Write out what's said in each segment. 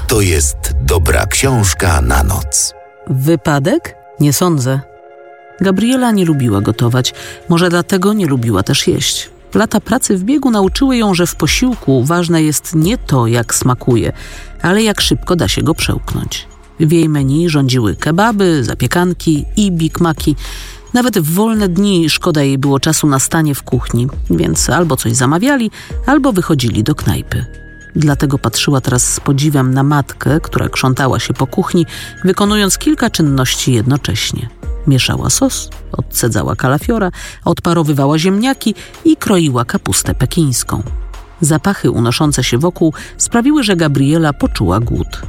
to jest dobra książka na noc. Wypadek? Nie sądzę. Gabriela nie lubiła gotować, może dlatego nie lubiła też jeść. Lata pracy w biegu nauczyły ją, że w posiłku ważne jest nie to, jak smakuje, ale jak szybko da się go przełknąć. W jej menu rządziły kebaby, zapiekanki i Big Maci. Nawet w wolne dni szkoda jej było czasu na stanie w kuchni, więc albo coś zamawiali, albo wychodzili do knajpy. Dlatego patrzyła teraz z podziwem na matkę, która krzątała się po kuchni, wykonując kilka czynności jednocześnie. Mieszała sos, odcedzała kalafiora, odparowywała ziemniaki i kroiła kapustę pekińską. Zapachy unoszące się wokół sprawiły, że Gabriela poczuła głód.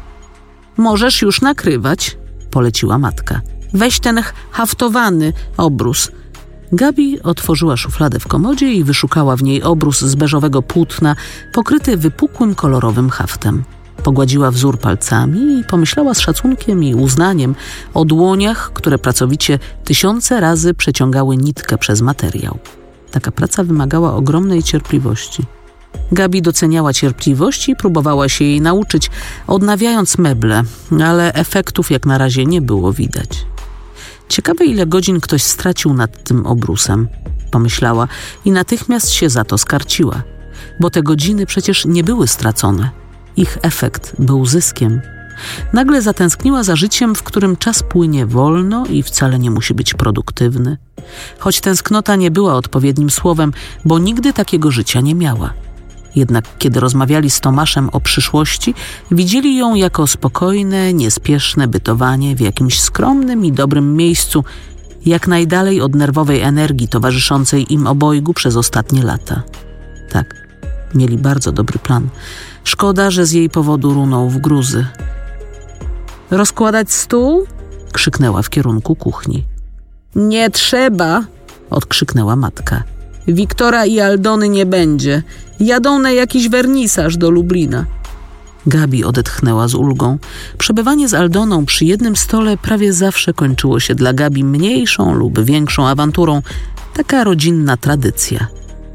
Możesz już nakrywać, poleciła matka. Weź ten haftowany obrus. Gabi otworzyła szufladę w komodzie i wyszukała w niej obrus z beżowego płótna, pokryty wypukłym kolorowym haftem. Pogładziła wzór palcami i pomyślała z szacunkiem i uznaniem o dłoniach, które pracowicie 1000 razy przeciągały nitkę przez materiał. Taka praca wymagała ogromnej cierpliwości. Gabi doceniała cierpliwość i próbowała się jej nauczyć, odnawiając meble, ale efektów jak na razie nie było widać. Ciekawe, ile godzin ktoś stracił nad tym obrusem, pomyślała i natychmiast się za to skarciła, bo te godziny przecież nie były stracone. Ich efekt był zyskiem. Nagle zatęskniła za życiem, w którym czas płynie wolno i wcale nie musi być produktywny. Choć tęsknota nie była odpowiednim słowem, bo nigdy takiego życia nie miała. Jednak kiedy rozmawiali z Tomaszem o przyszłości, widzieli ją jako spokojne, niespieszne bytowanie w jakimś skromnym i dobrym miejscu, jak najdalej od nerwowej energii towarzyszącej im obojgu przez ostatnie lata. Tak, mieli bardzo dobry plan. Szkoda, że z jej powodu runął w gruzy. Rozkładać stół? Krzyknęła w kierunku kuchni. Nie trzeba, odkrzyknęła matka. Wiktora i Aldony nie będzie. Jadą na jakiś wernisaż do Lublina. Gabi odetchnęła z ulgą. Przebywanie z Aldoną przy jednym stole prawie zawsze kończyło się dla Gabi mniejszą lub większą awanturą. Taka rodzinna tradycja.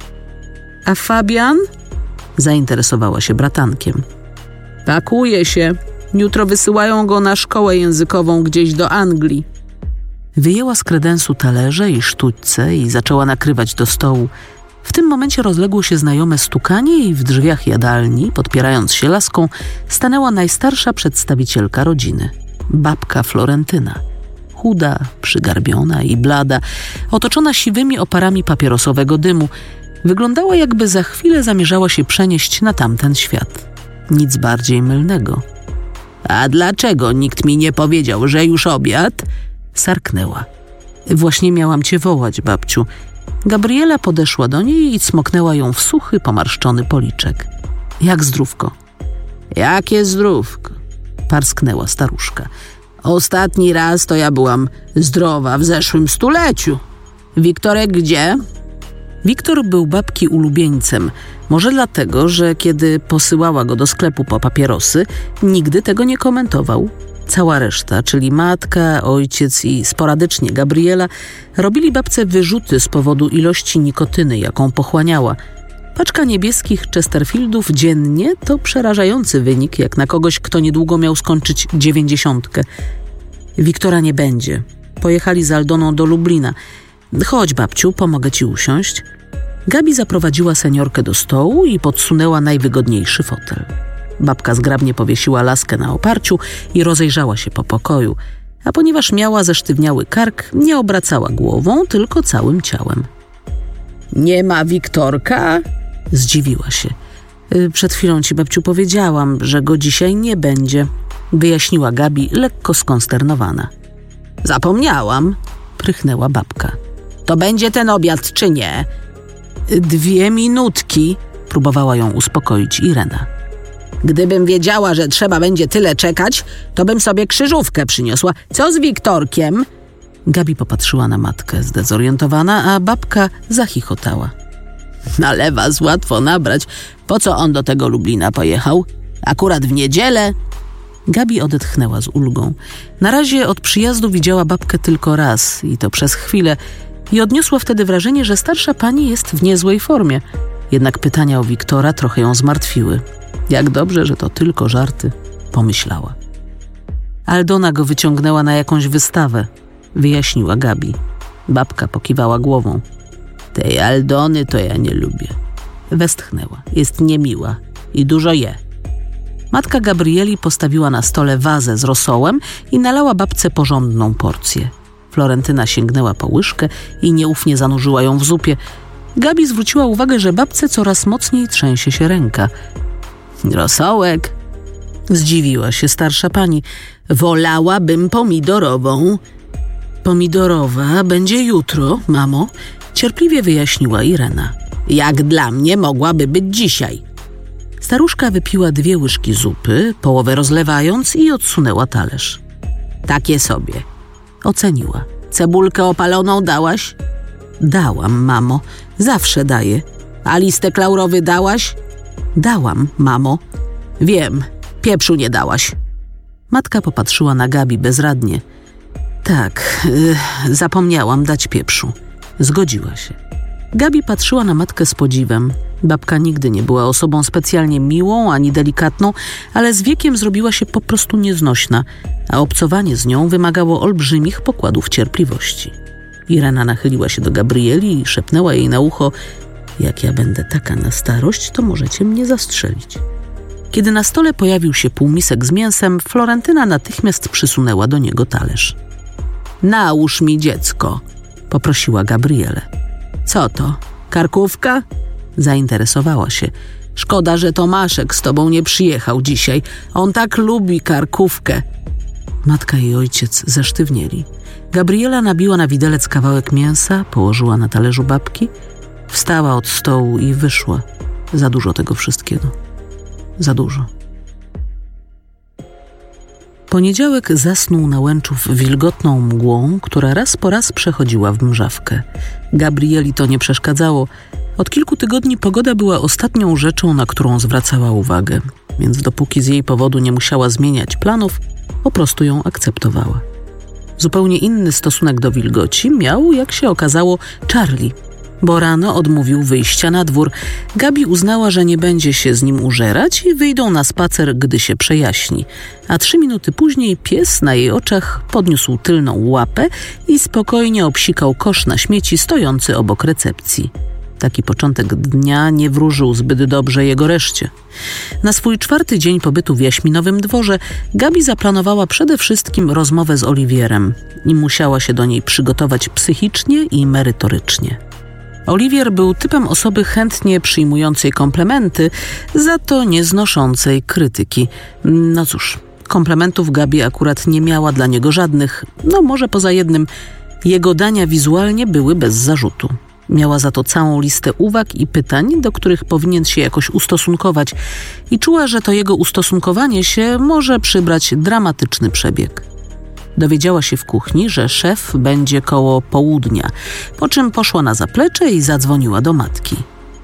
A Fabian? Zainteresowała się bratankiem. Pakuje się. Jutro wysyłają go na szkołę językową gdzieś do Anglii. Wyjęła z kredensu talerze i sztućce i zaczęła nakrywać do stołu. W tym momencie rozległo się znajome stukanie i w drzwiach jadalni, podpierając się laską, stanęła najstarsza przedstawicielka rodziny. Babka Florentyna. Chuda, przygarbiona i blada, otoczona siwymi oparami papierosowego dymu, wyglądała, jakby za chwilę zamierzała się przenieść na tamten świat. Nic bardziej mylnego. A dlaczego nikt mi nie powiedział, że już obiad? Sarknęła. Właśnie miałam cię wołać, babciu. Gabriela podeszła do niej i cmoknęła ją w suchy, pomarszczony policzek. Jak zdrówko? Jakie zdrówko? Parsknęła staruszka. Ostatni raz to ja byłam zdrowa w zeszłym stuleciu. Wiktorek gdzie? Wiktor był babki ulubieńcem. Może dlatego, że kiedy posyłała go do sklepu po papierosy, nigdy tego nie komentował. Cała reszta, czyli matka, ojciec i sporadycznie Gabriela, robili babce wyrzuty z powodu ilości nikotyny, jaką pochłaniała. Paczka niebieskich Chesterfieldów dziennie to przerażający wynik, jak na kogoś, kto niedługo miał skończyć 90. Wiktora nie będzie. Pojechali z Aldoną do Lublina. Chodź, babciu, pomogę ci usiąść. Gabi zaprowadziła seniorkę do stołu i podsunęła najwygodniejszy fotel. Babka zgrabnie powiesiła laskę na oparciu i rozejrzała się po pokoju, a ponieważ miała zesztywniały kark, nie obracała głową, tylko całym ciałem. Nie ma Wiktorka? Zdziwiła się. Przed chwilą ci, babciu, powiedziałam, że go dzisiaj nie będzie, wyjaśniła Gabi, lekko skonsternowana. Zapomniałam, prychnęła babka. To będzie ten obiad, czy nie? 2 minutki, próbowała ją uspokoić Irena. Gdybym wiedziała, że trzeba będzie tyle czekać, to bym sobie krzyżówkę przyniosła. Co z Wiktorkiem? Gabi popatrzyła na matkę, zdezorientowana, a babka zachichotała. Ale was łatwo nabrać. Po co on do tego Lublina pojechał? Akurat w niedzielę? Gabi odetchnęła z ulgą. Na razie od przyjazdu widziała babkę tylko raz i to przez chwilę i odniosła wtedy wrażenie, że starsza pani jest w niezłej formie. Jednak pytania o Wiktora trochę ją zmartwiły. Jak dobrze, że to tylko żarty. pomyślała. Aldona go wyciągnęła na jakąś wystawę, wyjaśniła Gabi. Babka pokiwała głową. Tej Aldony to ja nie lubię. Westchnęła. Jest niemiła i dużo je. Matka Gabrieli postawiła na stole wazę z rosołem i nalała babce porządną porcję. Florentyna sięgnęła po łyżkę i nieufnie zanurzyła ją w zupie. Gabi zwróciła uwagę, że babce coraz mocniej trzęsie się ręka. Rosołek? Zdziwiła się starsza pani. Wolałabym pomidorową. Pomidorowa będzie jutro, mamo, cierpliwie wyjaśniła Irena. Jak dla mnie mogłaby być dzisiaj. Staruszka wypiła 2 łyżki zupy, połowę rozlewając i odsunęła talerz. Takie sobie. Oceniła. Cebulkę opaloną dałaś? Dałam, mamo. Zawsze daję. A listek laurowy dałaś? Dałam, mamo. Wiem. Pieprzu nie dałaś. Matka popatrzyła na Gabi bezradnie. Tak, zapomniałam dać pieprzu. Zgodziła się. Gabi patrzyła na matkę z podziwem. Babka nigdy nie była osobą specjalnie miłą ani delikatną, ale z wiekiem zrobiła się po prostu nieznośna, a obcowanie z nią wymagało olbrzymich pokładów cierpliwości. Irena nachyliła się do Gabrieli i szepnęła jej na ucho: jak ja będę taka na starość, to możecie mnie zastrzelić. Kiedy na stole pojawił się półmisek z mięsem, Florentyna natychmiast przysunęła do niego talerz. Nałóż mi, dziecko, poprosiła Gabrielę. Co to? Karkówka? Zainteresowała się. Szkoda, że Tomaszek z tobą nie przyjechał dzisiaj. On tak lubi karkówkę. Matka i ojciec zesztywnieli. Gabriela nabiła na widelec kawałek mięsa, położyła na talerzu babki, wstała od stołu i wyszła. Za dużo tego wszystkiego. Za dużo. Poniedziałek zasnął na Łęczów wilgotną mgłą, która raz po raz przechodziła w mrzawkę. Gabrieli to nie przeszkadzało. Od kilku tygodni pogoda była ostatnią rzeczą, na którą zwracała uwagę, więc dopóki z jej powodu nie musiała zmieniać planów, po prostu ją akceptowała. Zupełnie inny stosunek do wilgoci miał, jak się okazało, Charlie, bo rano odmówił wyjścia na dwór. Gabi uznała, że nie będzie się z nim użerać i wyjdą na spacer, gdy się przejaśni. A 3 minuty później pies na jej oczach podniósł tylną łapę i spokojnie obsikał kosz na śmieci stojący obok recepcji. Taki początek dnia nie wróżył zbyt dobrze jego reszcie. Na swój 4. dzień pobytu w Jaśminowym dworze Gabi zaplanowała przede wszystkim rozmowę z Oliwierem i musiała się do niej przygotować psychicznie i merytorycznie. Oliwier był typem osoby chętnie przyjmującej komplementy, za to nie znoszącej krytyki. No cóż, komplementów Gabi akurat nie miała dla niego żadnych, może poza jednym. Jego dania wizualnie były bez zarzutu. Miała za to całą listę uwag i pytań, do których powinien się jakoś ustosunkować i czuła, że to jego ustosunkowanie się może przybrać dramatyczny przebieg. Dowiedziała się w kuchni, że szef będzie koło południa, po czym poszła na zaplecze i zadzwoniła do matki.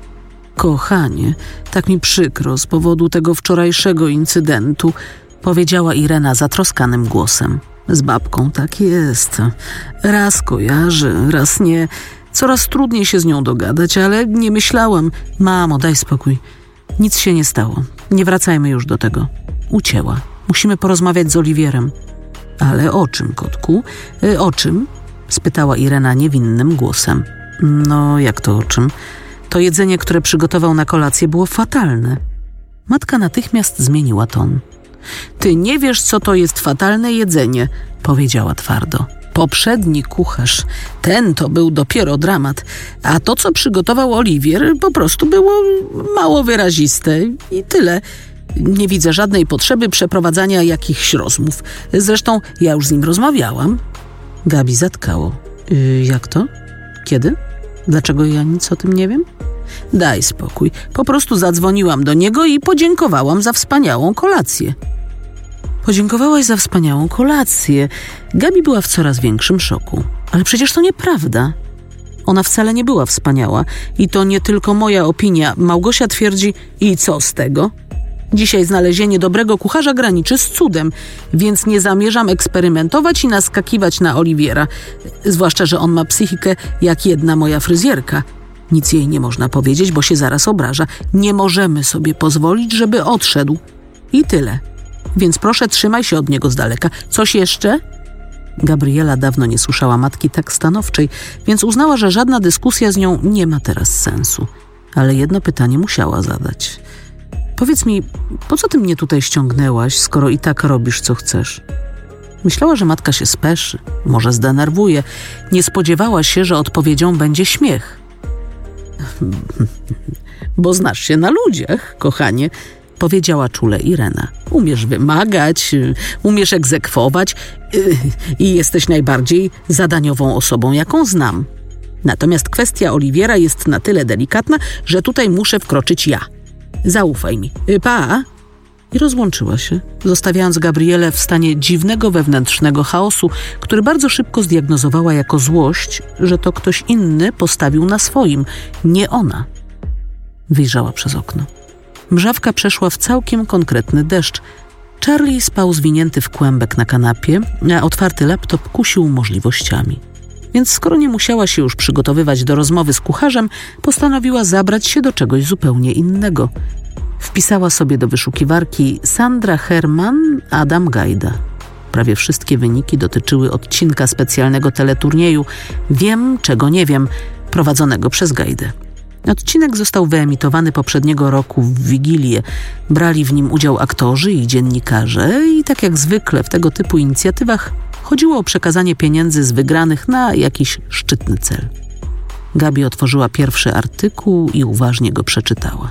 Kochanie, tak mi przykro z powodu tego wczorajszego incydentu, powiedziała Irena zatroskanym głosem. Z babką tak jest. Raz kojarzy, raz nie. Coraz trudniej się z nią dogadać, ale nie myślałam. Mamo, daj spokój. Nic się nie stało. Nie wracajmy już do tego. Ucięła. Musimy porozmawiać z Oliwierem. Ale o czym, kotku? O czym? Spytała Irena niewinnym głosem. No, jak to o czym? To jedzenie, które przygotował na kolację, było fatalne. Matka natychmiast zmieniła ton. Ty nie wiesz, co to jest fatalne jedzenie, powiedziała twardo. Poprzedni kucharz, ten to był dopiero dramat, a to, co przygotował Oliwier, po prostu było mało wyraziste i tyle. Nie widzę żadnej potrzeby przeprowadzania jakichś rozmów. Zresztą ja już z nim rozmawiałam. Gabi zatkało. Jak to? Kiedy? Dlaczego ja nic o tym nie wiem? Daj spokój. Po prostu zadzwoniłam do niego i podziękowałam za wspaniałą kolację. Podziękowałaś za wspaniałą kolację. Gabi była w coraz większym szoku. Ale przecież to nieprawda. Ona wcale nie była wspaniała. I to nie tylko moja opinia. Małgosia twierdzi, i co z tego? Dzisiaj znalezienie dobrego kucharza graniczy z cudem, więc nie zamierzam eksperymentować i naskakiwać na Oliwiera. Zwłaszcza, że on ma psychikę jak jedna moja fryzjerka. Nic jej nie można powiedzieć, bo się zaraz obraża. Nie możemy sobie pozwolić, żeby odszedł. I tyle. Więc proszę, trzymaj się od niego z daleka. Coś jeszcze? Gabriela dawno nie słyszała matki tak stanowczej, więc uznała, że żadna dyskusja z nią nie ma teraz sensu. Ale jedno pytanie musiała zadać. Powiedz mi, po co ty mnie tutaj ściągnęłaś, skoro i tak robisz, co chcesz? Myślała, że matka się speszy, może zdenerwuje. Nie spodziewała się, że odpowiedzią będzie śmiech. Bo znasz się na ludziach, kochanie, powiedziała czule Irena. Umiesz wymagać, umiesz egzekwować i jesteś najbardziej zadaniową osobą, jaką znam. Natomiast kwestia Oliwiera jest na tyle delikatna, że tutaj muszę wkroczyć ja. Zaufaj mi. Pa! I rozłączyła się, zostawiając Gabrielę w stanie dziwnego wewnętrznego chaosu, który bardzo szybko zdiagnozowała jako złość, że to ktoś inny postawił na swoim, nie ona. Wyjrzała przez okno. Mrzawka przeszła w całkiem konkretny deszcz. Charlie spał zwinięty w kłębek na kanapie, a otwarty laptop kusił możliwościami. Więc skoro nie musiała się już przygotowywać do rozmowy z kucharzem, postanowiła zabrać się do czegoś zupełnie innego. Wpisała sobie do wyszukiwarki Sandra Herman, Adam Gajda. Prawie wszystkie wyniki dotyczyły odcinka specjalnego teleturnieju Wiem, czego nie wiem, prowadzonego przez Gajdę. Odcinek został wyemitowany poprzedniego roku w Wigilię. Brali w nim udział aktorzy i dziennikarze i tak jak zwykle w tego typu inicjatywach chodziło o przekazanie pieniędzy z wygranych na jakiś szczytny cel. Gabi otworzyła pierwszy artykuł i uważnie go przeczytała.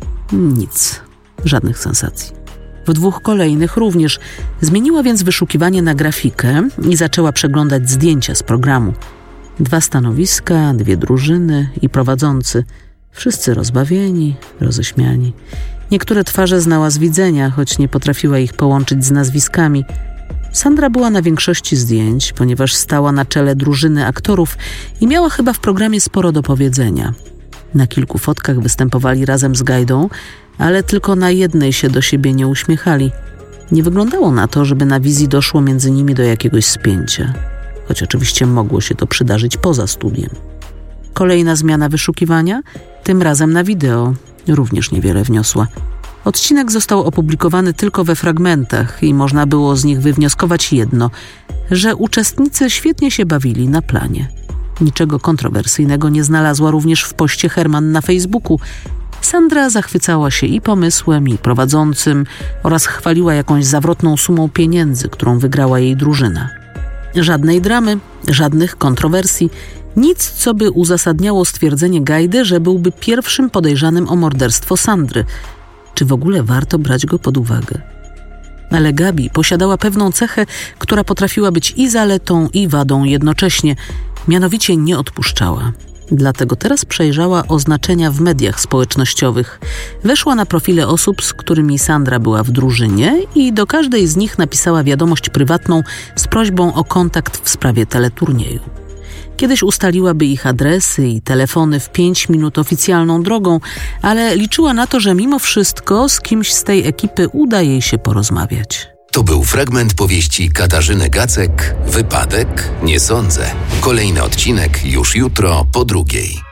Nic, żadnych sensacji. W 2 kolejnych również. Zmieniła więc wyszukiwanie na grafikę i zaczęła przeglądać zdjęcia z programu. 2 stanowiska, 2 drużyny i prowadzący. Wszyscy rozbawieni, roześmiani. Niektóre twarze znała z widzenia, choć nie potrafiła ich połączyć z nazwiskami. Sandra była na większości zdjęć, ponieważ stała na czele drużyny aktorów i miała chyba w programie sporo do powiedzenia. Na kilku fotkach występowali razem z Gajdą, ale tylko na jednej się do siebie nie uśmiechali. Nie wyglądało na to, żeby na wizji doszło między nimi do jakiegoś spięcia. Choć oczywiście mogło się to przydarzyć poza studiem. Kolejna zmiana wyszukiwania, tym razem na wideo, również niewiele wniosła. Odcinek został opublikowany tylko we fragmentach i można było z nich wywnioskować jedno, że uczestnicy świetnie się bawili na planie. Niczego kontrowersyjnego nie znalazła również w poście Herman na Facebooku. Sandra zachwycała się i pomysłem, i prowadzącym oraz chwaliła jakąś zawrotną sumą pieniędzy, którą wygrała jej drużyna. Żadnej dramy, żadnych kontrowersji, nic, co by uzasadniało stwierdzenie Gajdy, że byłby pierwszym podejrzanym o morderstwo Sandry. Czy w ogóle warto brać go pod uwagę? Ale Gabi posiadała pewną cechę, która potrafiła być i zaletą, i wadą jednocześnie. Mianowicie nie odpuszczała. Dlatego teraz przejrzała oznaczenia w mediach społecznościowych. Weszła na profile osób, z którymi Sandra była w drużynie i do każdej z nich napisała wiadomość prywatną z prośbą o kontakt w sprawie teleturnieju. Kiedyś ustaliłaby ich adresy i telefony w 5 minut oficjalną drogą, ale liczyła na to, że mimo wszystko z kimś z tej ekipy uda jej się porozmawiać. To był fragment powieści Katarzyny Gacek, Wypadek? Nie sądzę. Kolejny odcinek już jutro po 2:00.